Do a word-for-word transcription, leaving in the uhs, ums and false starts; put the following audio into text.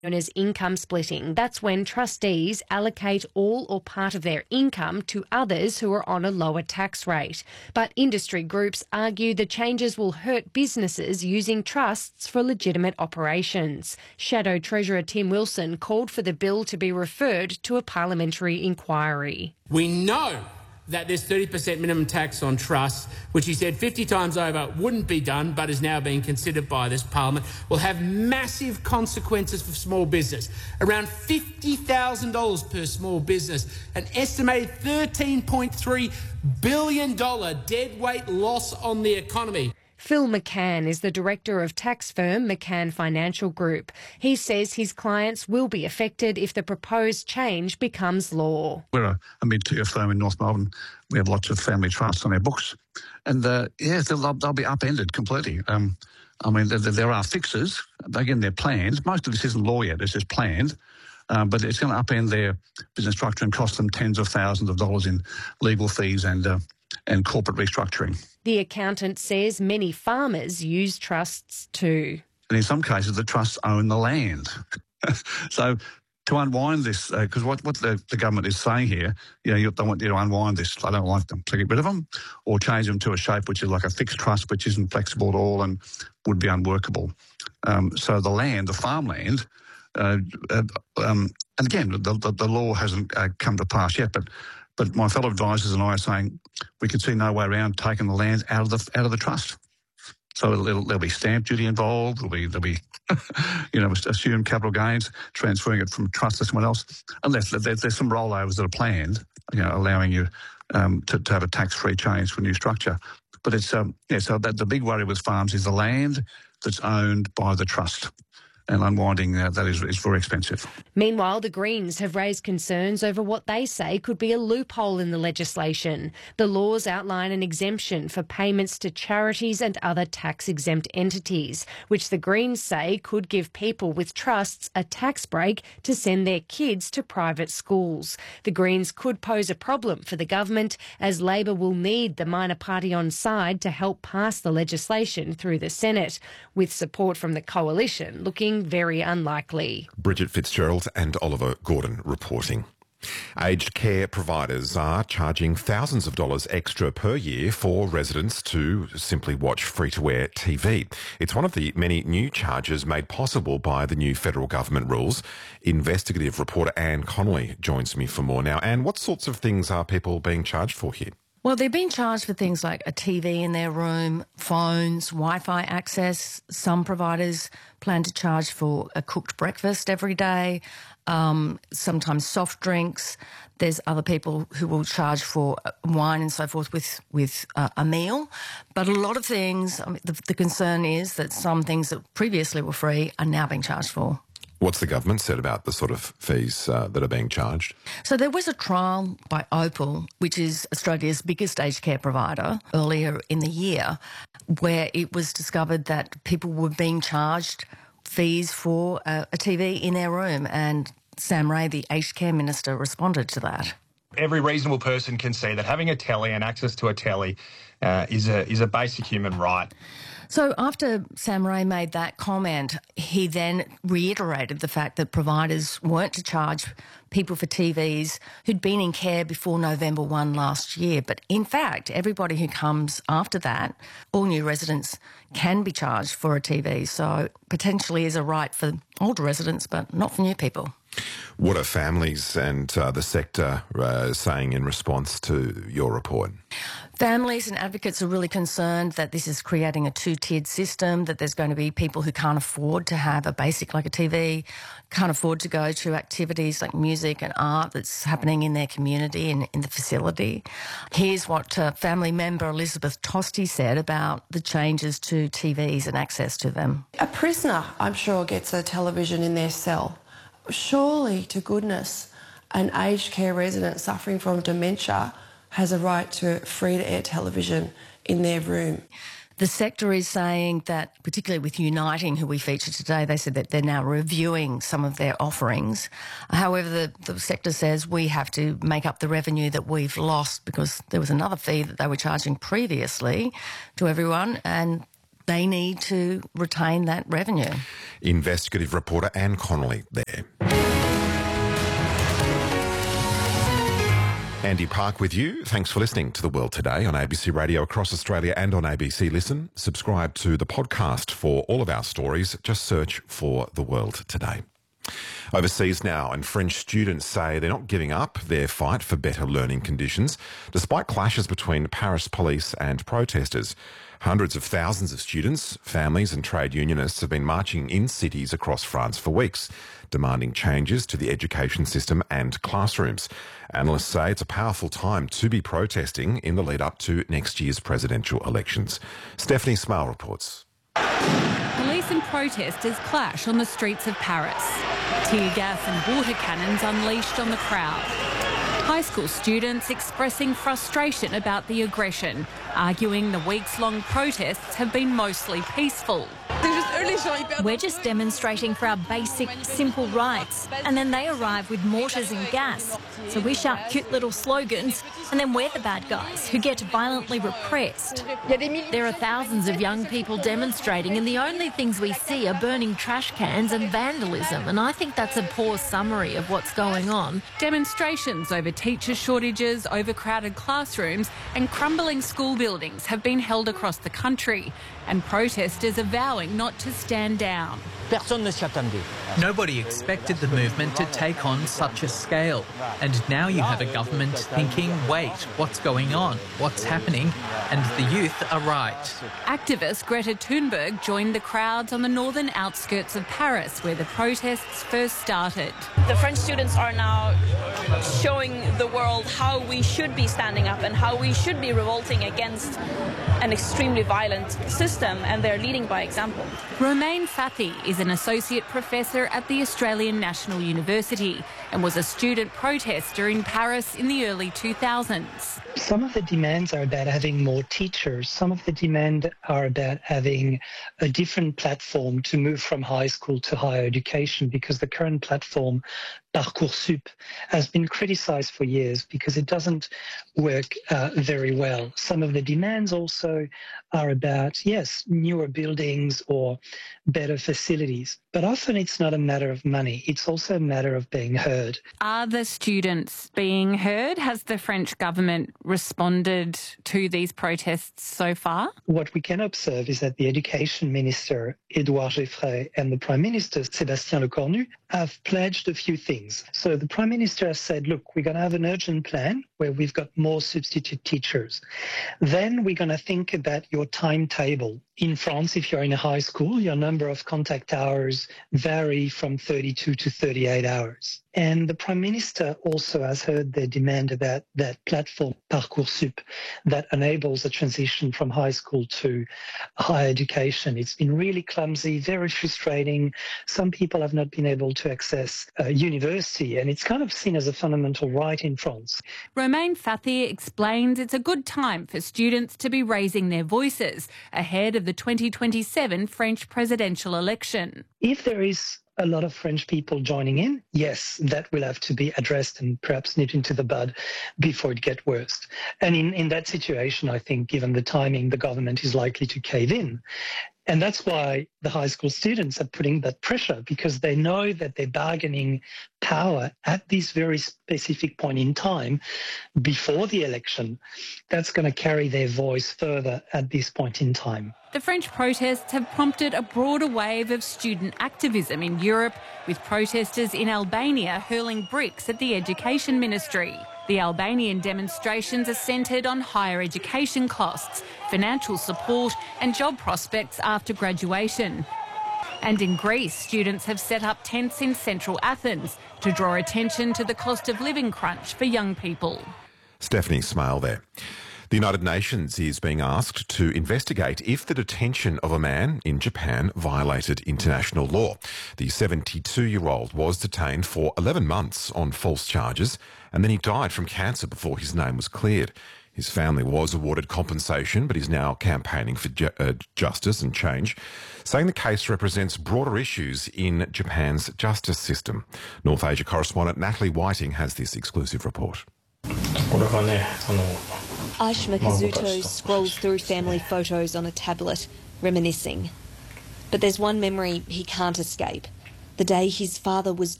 known as income splitting. That's when trustees allocate all or part of their income to others who are on a lower tax rate. But industry groups argue the changes will hurt businesses using trusts for legitimate operations. Shadow Treasurer Tim Wilson called for the bill to be referred to a parliamentary inquiry. We know that this thirty percent minimum tax on trusts, which he said fifty times over wouldn't be done but is now being considered by this parliament, will have massive consequences for small business. Around fifty thousand dollars per small business, an estimated thirteen point three billion dollars deadweight loss on the economy. Phil McCann is the director of tax firm McCann Financial Group. He says his clients will be affected if the proposed change becomes law. We're a, a mid-tier firm in North Melbourne. We have lots of family trusts on our books. And, uh, yeah, they'll, they'll be upended completely. Um, I mean, there, there are fixes. Again, they're planned. Most of this isn't law yet. It's just planned. Um, but it's going to upend their business structure and cost them tens of thousands of dollars in legal fees and uh, and corporate restructuring. The accountant says many farmers use trusts too. And in some cases, the trusts own the land. So to unwind this, because uh, what, what the, the government is saying here, you know, you don't want you to unwind this. I don't like them to get rid of them or change them to a shape which is like a fixed trust, which isn't flexible at all and would be unworkable. Um, so the land, the farmland, uh, uh, um, and again, the, the, the law hasn't uh, come to pass yet, but But my fellow advisors and I are saying we can see no way around taking the land out of the out of the trust. So it'll, it'll, there'll be stamp duty involved. There'll be there'll be you know assumed capital gains, transferring it from trust to someone else, unless there's, there's some rollovers that are planned, you know, allowing you um, to, to have a tax-free change for a new structure. But it's um, yeah. So that the big worry with farms is the land that's owned by the trust. And unwinding uh, that is, is very expensive. Meanwhile, the Greens have raised concerns over what they say could be a loophole in the legislation. The laws outline an exemption for payments to charities and other tax-exempt entities, which the Greens say could give people with trusts a tax break to send their kids to private schools. The Greens could pose a problem for the government, as Labor will need the minor party on side to help pass the legislation through the Senate, with support from the coalition looking very unlikely. Bridget Fitzgerald and Oliver Gordon reporting. Aged care providers are charging thousands of dollars extra per year for residents to simply watch free-to-air T V. It's one of the many new charges made possible by the new federal government rules. Investigative reporter Anne Connolly joins me for more now. Anne, what sorts of things are people being charged for here? Well, they're being charged for things like a T V in their room, phones, Wi-Fi access. Some providers plan to charge for a cooked breakfast every day, um, sometimes soft drinks. There's other people who will charge for wine and so forth with, with uh, a meal. But a lot of things, I mean, the, the concern is that some things that previously were free are now being charged for. What's the government said about the sort of fees uh, that are being charged? So there was a trial by Opal, which is Australia's biggest aged care provider, earlier in the year, where it was discovered that people were being charged fees for a, a T V in their room, and Sam Ray, the aged care minister, responded to that. Every reasonable person can see that having a telly and access to a telly uh, is a is a basic human right. So after Sam Ray made that comment, he then reiterated the fact that providers weren't to charge people for T Vs who'd been in care before November first last year. But in fact, everybody who comes after that, all new residents can be charged for a T V. So potentially is a right for older residents, but not for new people. What are families and uh, the sector uh, saying in response to your report? Families and advocates are really concerned that this is creating a two-tiered system, that there's going to be people who can't afford to have a basic like a T V, can't afford to go to activities like music and art that's happening in their community and in the facility. Here's what uh, family member Elizabeth Tosti said about the changes to T Vs and access to them. A prisoner, I'm sure, gets a television in their cell. Surely, to goodness, an aged care resident suffering from dementia has a right to free-to-air television in their room. The sector is saying that, particularly with Uniting, who we featured today, they said that they're now reviewing some of their offerings. However, the, the sector says we have to make up the revenue that we've lost because there was another fee that they were charging previously to everyone, and they need to retain that revenue. Investigative reporter Anne Connolly there. Andy Park with you. Thanks for listening to The World Today on A B C Radio across Australia and on A B C Listen. Subscribe to the podcast for all of our stories. Just search for The World Today. Overseas now, and French students say they're not giving up their fight for better learning conditions, despite clashes between Paris police and protesters. Hundreds of thousands of students, families and trade unionists have been marching in cities across France for weeks, demanding changes to the education system and classrooms. Analysts say it's a powerful time to be protesting in the lead up to next year's presidential elections. Stephanie Smale reports. Police and protesters clash on the streets of Paris. Tear gas and water cannons unleashed on the crowd. High school students expressing frustration about the aggression, arguing the weeks-long protests have been mostly peaceful. We're just demonstrating for our basic, simple rights, and then they arrive with mortars and gas. So we shout cute little slogans, and then we're the bad guys who get violently repressed. There are thousands of young people demonstrating, and the only things we see are burning trash cans and vandalism, and I think that's a poor summary of what's going on. Demonstrations over teacher shortages, overcrowded classrooms and crumbling school buildings have been held across the country, and protesters are vowing not to stand down. Nobody expected the movement to take on such a scale. And now you have a government thinking, wait, what's going on? What's happening? And the youth are right. Activist Greta Thunberg joined the crowds on the northern outskirts of Paris, where the protests first started. The French students are now showing the world how we should be standing up and how we should be revolting against an extremely violent system, and they're leading by example. Romain Fathi is an associate professor at the Australian National University and was a student protester in Paris in the early two thousands. Some of the demands are about having more teachers. Some of the demands are about having a different platform to move from high school to higher education, because the current platform, Parcoursup, has been criticised for years because it doesn't work uh, very well. Some of the demands also are about, yes, newer buildings or better facilities. But often it's not a matter of money. It's also a matter of being heard. Are the students being heard? Has the French government responded to these protests so far? What we can observe is that the Education Minister, Edouard Geoffrey, and the Prime Minister, Sébastien Lecornu, have pledged a few things. So the Prime Minister has said, look, we're going to have an urgent plan where we've got more substitute teachers. Then we're going to think about your timetable. In France, if you're in a high school, your number of contact hours vary from thirty-two to thirty-eight hours. And the Prime Minister also has heard their demand about that platform, Parcoursup, that enables a transition from high school to higher education. It's been really clumsy, very frustrating. Some people have not been able to access uh, university, and it's kind of seen as a fundamental right in France. Romain Fathi explains it's a good time for students to be raising their voices ahead of the twenty twenty-seven French presidential election. If there is a lot of French people joining in, yes, that will have to be addressed and perhaps nipped into the bud before it gets worse. And in, in that situation, I think, given the timing, the government is likely to cave in. And that's why the high school students are putting that pressure, because they know that their bargaining power at this very specific point in time before the election, that's going to carry their voice further at this point in time. The French protests have prompted a broader wave of student activism in Europe, with protesters in Albania hurling bricks at the Education Ministry. The Albanian demonstrations are centred on higher education costs, financial support and job prospects after graduation. And in Greece, students have set up tents in central Athens to draw attention to the cost of living crunch for young people. Stephanie Smale there. The United Nations is being asked to investigate if the detention of a man in Japan violated international law. The seventy-two-year-old was detained for eleven months on false charges, and then he died from cancer before his name was cleared. His family was awarded compensation, but is now campaigning for ju- uh, justice and change, saying the case represents broader issues in Japan's justice system. North Asia correspondent Natalie Whiting has this exclusive report. Ash Makazuto scrolls through family photos on a tablet. reminiscing. But there's one memory he can't escape. The day his father was